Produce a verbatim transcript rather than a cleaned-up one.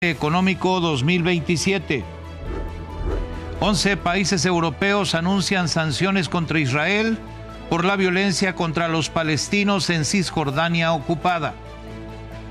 económico dos mil veintisiete. once países europeos anuncian sanciones contra Israel por la violencia contra los palestinos en Cisjordania ocupada.